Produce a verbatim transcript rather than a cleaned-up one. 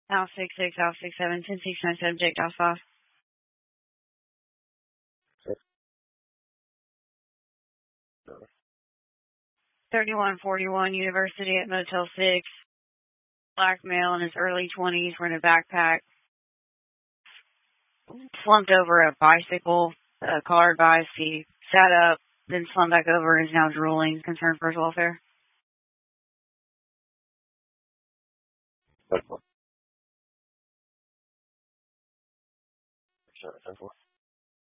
Alpha six six, Alpha six seven, ten six nine seven, Jake Dallas five. thirty-one forty-one University at Motel six. Black male in his early twenties wearing a backpack. Slumped over a bicycle, a car advice. He sat up, then slumped back over and is now drooling. Concerned for his welfare. Sure,